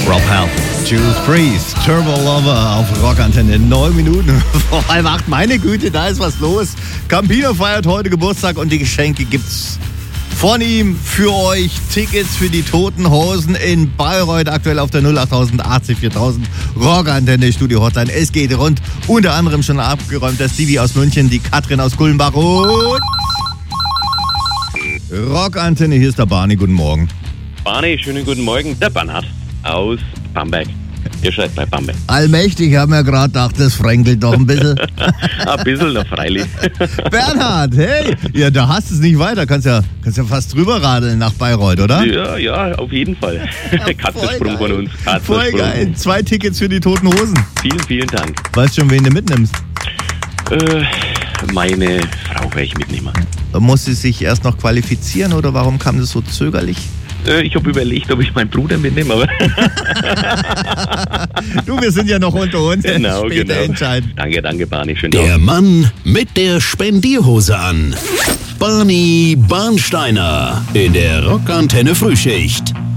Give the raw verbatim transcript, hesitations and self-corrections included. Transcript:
Rob Half, Juice Priest, Turbo Lover auf Rockantenne. Neun Minuten vor halb acht. Meine Güte, da ist was los. Campino feiert heute Geburtstag und die Geschenke gibt's von ihm für euch. Tickets für die Toten Hosen in Bayreuth, aktuell auf der null acht achtzig viertausend Rockantenne Studio Hotline. Es geht rund, unter anderem schon abgeräumt der Stevie aus München, die Katrin aus Kulmbach und Rockantenne. Hier ist der Barney, guten Morgen. Barney, schönen guten Morgen. Der Bernhard aus Bamberg. Ihr seid bei Bamberg. Allmächtig, ich habe mir gerade gedacht, das fränkelt doch ein bisschen. Ein bisschen noch, freilich. Bernhard, hey, ja, da hast du es nicht weiter. Kannst ja, kannst ja fast drüber radeln nach Bayreuth, oder? Ja, ja, auf jeden Fall. Ja, Katzensprung von uns. Voll geil. Zwei Tickets für die Toten Hosen. Vielen, vielen Dank. Weißt schon, wen du mitnimmst? Äh, meine Frau werde ich mitnehmen. Muss sie sich erst noch qualifizieren oder warum kam das so zögerlich? Äh, ich habe überlegt, ob ich meinen Bruder mitnehme, aber... Du, wir sind ja noch unter uns. Genau, Später genau. entscheiden. Danke, danke, Barney. Schönen Der Tag. Mann mit der Spendierhose an. Barney Barnsteiner in der Rockantenne Frühschicht.